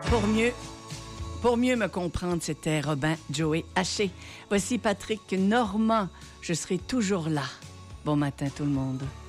Pour mieux, pour mieux me comprendre, c'était Robin Joey Haché. Voici Patrick Normand. Je serai toujours là. Bon matin tout le monde.